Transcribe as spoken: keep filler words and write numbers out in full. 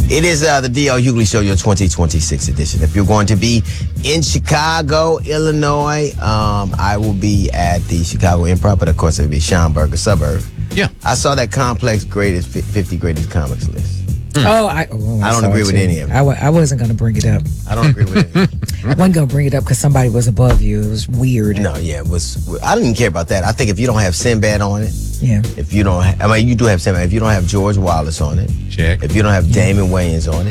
It is uh, the D L Hughley Show, your twenty twenty-six edition. If you're going to be in Chicago, Illinois, um, I will be at the Chicago Improv, but of course it'll be Schaumburg, a suburb. Yeah. I saw that Complex greatest fifty greatest comics list. Mm. Oh, I, oh, I don't agree with too. any of it. I, w- I wasn't going to bring it up. I don't agree with it. I wasn't going to bring it up because somebody was above you. It was weird. No, yeah, it was. I didn't care about that. I think if you don't have Sinbad on it, yeah. If you don't, ha- I mean, you do have Sinbad. If you don't have George Wallace on it, check. If you don't have Damon Wayans on it,